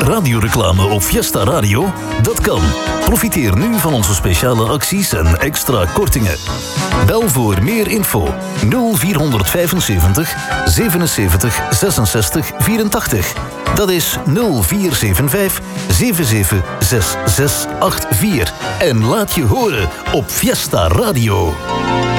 Radioreclame op Fiesta Radio? Dat kan. Profiteer nu van onze speciale acties en extra kortingen. Bel voor meer info 0475 77 66 84. Dat is 0475 77 6684. En laat je horen op Fiesta Radio.